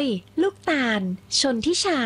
ยลูกตาลชนทิชา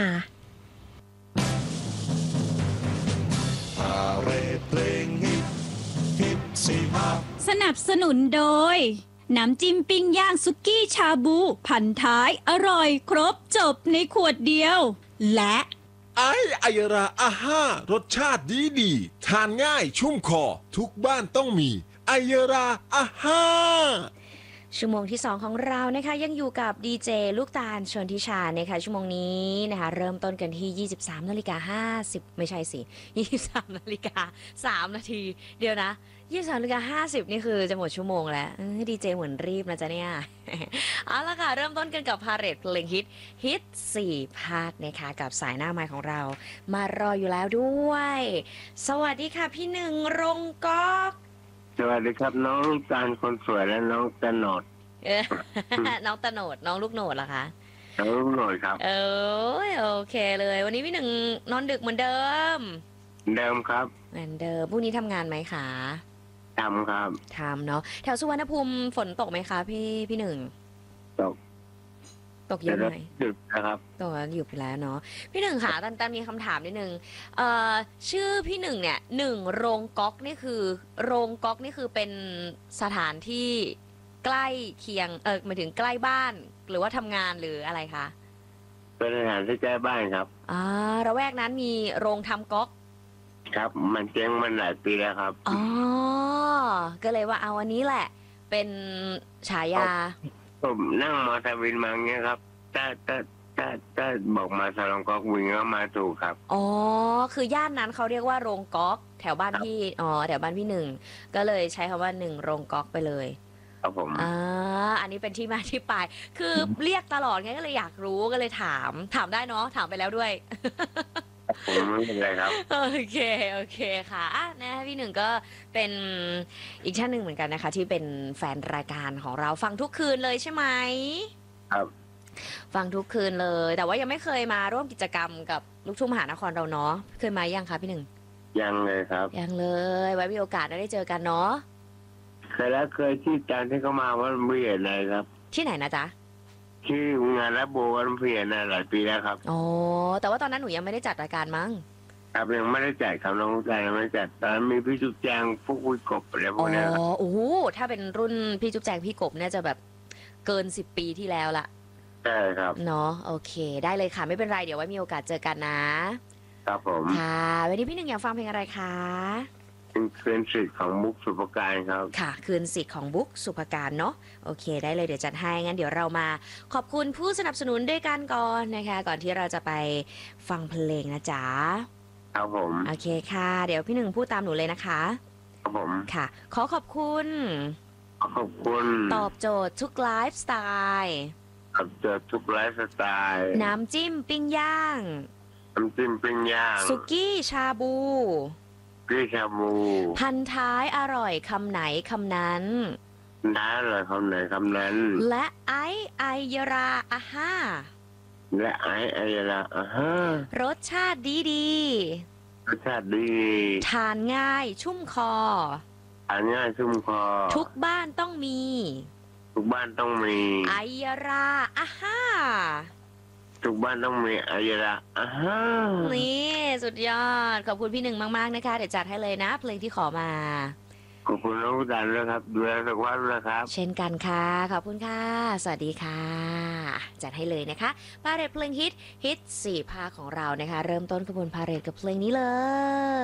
พาเรดเพลงฮิตฮิตสี่ภาคสนับสนุนโดยน้ำจิ้มปิ้งย่างสุกี้ชาบูพันท้ายอร่อยครบจบในขวดเดียวและไอยราอาห้ารสชาติดีทานง่ายชุ่มคอทุกบ้านต้องมีไอยราอาห้าชั่วโมงที่2ของเรานะคะยังอยู่กับดีเจลูกตาลชนทิชานะคะชั่วโมงนี้นะคะเริ่มต้นกันที่ 23:50ไม่ใช่สิ23:03เดี๋ยวนะ23:50นี่คือจะหมดชั่วโมงแล้วดีเจเหมือนรีบนะจ๊ะเนี่ยเอาละค่ะเริ่มต้นกันกับพาเหรดเพลงฮิต4ภาคนะคะกับสายหน้าไมค์ของเรามารออยู่แล้วด้วยสวัสดีค่ะพี่หนึ่งรงก๊อกสวัสดีครับน้องลูกตาลคนสวยและน้องตะโนดน้องตะโนดน้องลูกโหนดเหรอคะน้องลูกโหนดครับโอเคเลยวันนี้พี่หนึ่งนอนดึกเหมือนเดิมครับเหมือนเดิมพรุ่งนี้ทำงานไหมคะทำครับทำเนาะแถวสุวรรณภูมิฝนตกไหมคะพี่หนึ่งตกเยอะไหมดึกนะครับตกอยู่ไปแล้วเนาะพี่หนึ่งค่ะตันมีคำถามนิดนึงชื่อพี่หนึ่งเนี่ยหนึ่งโรงก๊อกนี่คือโรงก๊อกนี่คือเป็นสถานที่ใกล้เคียงหมายถึงใกล้บ้านหรือว่าทำงานหรืออะไรคะเป็นสถานที่ใกล้บ้านครับระแวกนั้นมีโรงทำก๊อกครับมันเจ๊งมันหลายปีแล้วครับก็เลยว่าเอาอันนี้แหละเป็นฉายาผมนั่งมอเตอร์วินมาเงี้ยครับถ้าบอกมาสลองก๊อกวิ่งก็มาถูกครับคือย่านนั้นเขาเรียกว่าโรงก๊อกแถวบ้านพี่แถวบ้านพี่หนึ่งก็เลยใช้คำว่าหนึ่งโรงก๊อกไปเลยครับผมอันนี้เป็นที่มาที่ไปคือเรียกตลอดไงก็เลยอยากรู้ก็เลยถามได้เนาะถามไปแล้วด้วยผมไม่เป็นไรครับโอเคค่ะนะพี่หนึ่งก็เป็นอีกท่านหนึ่งเหมือนกันนะคะที่เป็นแฟนรายการของเราฟังทุกคืนเลยใช่ไหมครับฟังทุกคืนเลยแต่ว่ายังไม่เคยมาร่วมกิจกรรมกับลูกทุ่งมหานครเราเนาะเคยมายังคะพี่หนึ่งยังเลยครับยังเลยไว้มีโอกาสได้เจอกันเนาะเคยที่การที่เขามาวันเพียรเลยครับที่ไหนนะจ๊ะที่งานรับโบวันเพียรหลายปีแล้วครับแต่ว่าตอนนั้นหนูยังไม่ได้จัดรายการมั้งครับยังไม่ได้จัดครับน้องใจยังไม่จัดตอนมีพี่จุ๊บแจงพวกพี่กบอะไรพวกนี้ครับโอ้โหถ้าเป็นรุ่นพี่จุ๊บแจงพี่กบเนี่ยจะแบบเกิน10 ปีที่แล้วละใช่ครับเนาะโอเคได้เลยค่ะไม่เป็นไรเดี๋ยวไว้มีโอกาสเจอกันนะครับผมค่ะวันนี้พี่หนึ่งอยากฟังเพลงอะไรคะคืนสิทธิ์ของบุ๊กสุภการครับค่ะคืนสิทธิ์ของบุ๊กสุภการเนาะโอเคได้เลยเดี๋ยวจัดให้งั้นเดี๋ยวเรามาขอบคุณผู้สนับสนุนด้วยกันก่อนนะคะก่อนที่เราจะไปฟังเพลงนะจ๊ะครับผมโอเคค่ะเดี๋ยวพี่หนึ่งพูดตามหนูเลยนะคะครับผมค่ะขอบคุณตอบโจทย์ทุกไลฟ์สไตล์ตอบโจทย์ทุกไลฟ์สไตล์น้ำจิ้มปิ้งย่างสุกี้ชาบูพันท้ายอร่อยคำไหนคำนั้นน้าอร่อยคำไหนคำนั้นและไอยราอาห้าและไอยราอาห้ารสชาติดีทานง่ายชุ่มคอทุกบ้านต้องมีไอยราอาห้าทุกบ้านต้องมีไอยรานี่สุดยอดขอบคุณพี่หนึ่งมากๆนะคะเดี๋ยวจัดให้เลยนะเพลงที่ขอมาขอบคุณน้องดันด้วยครับดูแลสุขภาพด้วยครับเช่นกันค่ะขอบคุณค่ะสวัสดีค่ะจัดให้เลยนะคะพาเหรดเพลงฮิต4 ภาคของเรานะคะเริ่มต้นขบวนพาเหรดกับเพลงนี้เลย